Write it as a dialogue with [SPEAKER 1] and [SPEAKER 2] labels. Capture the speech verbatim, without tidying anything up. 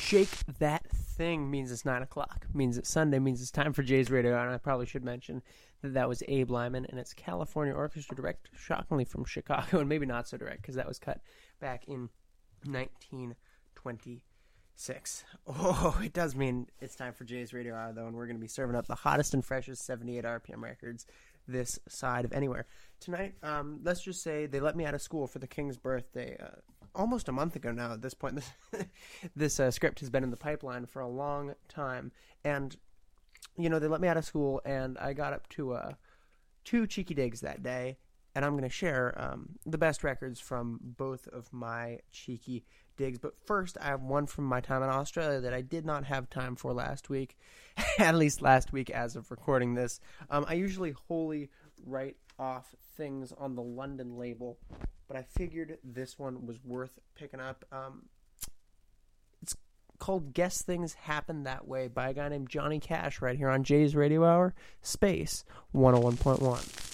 [SPEAKER 1] Shake That Thing means it's nine o'clock. Means it's Sunday. Means it's time for Jay's Radio Hour. And I probably should mention that that was Abe Lyman, and it's California Orchestra, direct, shockingly from Chicago, and maybe not so direct because that was cut back in nineteen twenty-six. Oh, it does mean it's time for Jay's Radio Hour, though, and we're going to be serving up the hottest and freshest seventy-eight R P M records this side of anywhere. Tonight, um, let's just say they let me out of school for the King's birthday uh, almost a month ago now at this point. This, this uh, script has been in the pipeline for a long time, and, you know, they let me out of school, and I got up to uh, two cheeky digs that day, and I'm going to share um, the best records from both of my cheeky digs. But first, I have one from my time in Australia that I did not have time for last week, at least last week as of recording this. Um, I usually wholly write off things on the London label, but I figured this one was worth picking up. Um, it's called Guess Things Happen That Way by a guy named Johnny Cash right here on Jay's Radio Hour, Space one oh one point one.